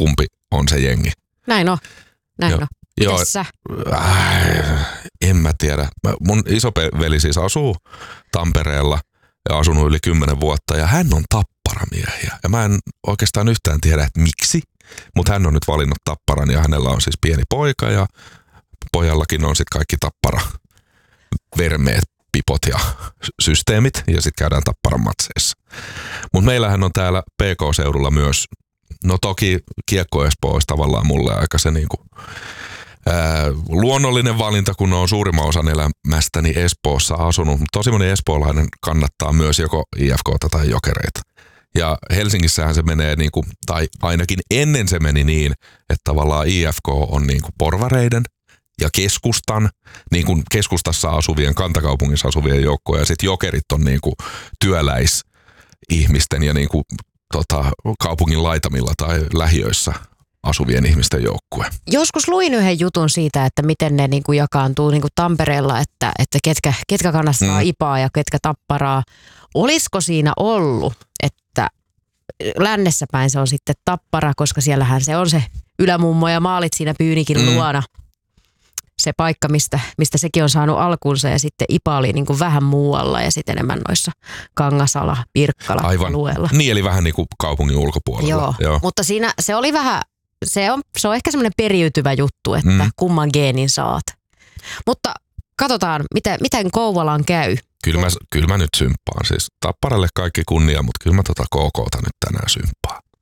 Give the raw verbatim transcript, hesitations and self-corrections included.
kumpi on se jengi. Näin on. Näin Joo. on. Joo, Mites sä? äh, en mä tiedä. Mä, mun isoveli siis asuu Tampereella ja asunut yli kymmenen vuotta ja hän on tapparamiehiä. Ja mä en oikeastaan yhtään tiedä, että miksi, mutta hän on nyt valinnut Tapparan ja hänellä on siis pieni poika ja pojallakin on sitten kaikki Tappara vermeet, pipot ja systeemit ja sitten käydään Tapparan matseissa. Mutta meillähän on täällä P K-seudulla myös, no toki Kiekko Espoo olisi tavallaan mulle aika se niinku Ää, luonnollinen valinta, kun on suurimman osan elämästäni Espoossa asunut. Tosi moni espoolainen kannattaa myös joko I F K:ta tai Jokereita. Ja Helsingissähän se menee, niin kuin, tai ainakin ennen se meni niin, että tavallaan I F K on niin kuin porvareiden ja keskustan, niin kuin keskustassa asuvien, kantakaupungissa asuvien joukkoja, ja sitten Jokerit on niin kuin työläisihmisten ja niin kuin, tota, kaupungin laitamilla tai lähiöissä asuvien ihmisten joukkue. Joskus luin yhden jutun siitä, että miten ne niinku jakaantuu niinku Tampereella, että, että ketkä, ketkä kannattaa mm. Ipaa ja ketkä Tapparaa. Olisiko siinä ollut, että lännessä päin se on sitten Tappara, koska siellähän se on se ylämummo ja maalit siinä Pyynikin mm. luona. Se paikka, mistä, mistä sekin on saanut alkunsa ja sitten Ipa oli niinku vähän muualla ja sitten enemmän noissa Kangasala, Pirkkala alueella. Niin, eli vähän niin kuin kaupungin ulkopuolella. Joo, Joo. Mutta siinä se oli vähän... Se on, se on ehkä semmoinen periytyvä juttu, että mm. kumman geenin saat. Mutta katsotaan, miten, miten Kouvolaan käy. Kyllä mä, kyllä mä nyt symppaan. Siis Tapparalle kaikki kunnia, mutta kyllä mä tota K K:ta nyt tänään symppaan.